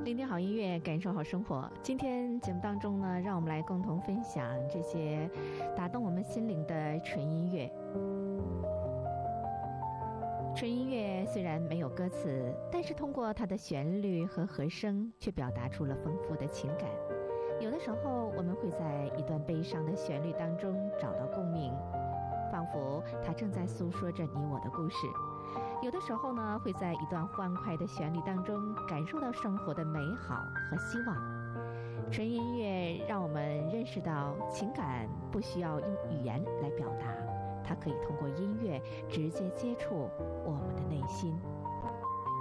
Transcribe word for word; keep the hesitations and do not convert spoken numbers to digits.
聆听好音乐，感受好生活。今天节目当中呢，让我们来共同分享这些打动我们心灵的纯音乐。纯音乐虽然没有歌词，但是通过它的旋律和和声，却表达出了丰富的情感。有的时候，我们会在一段悲伤的旋律当中找到共鸣，仿佛它正在诉说着你我的故事。有的时候呢，会在一段欢快的旋律当中感受到生活的美好和希望。纯音乐让我们认识到，情感不需要用语言来表达，它可以通过音乐直接接触我们的内心。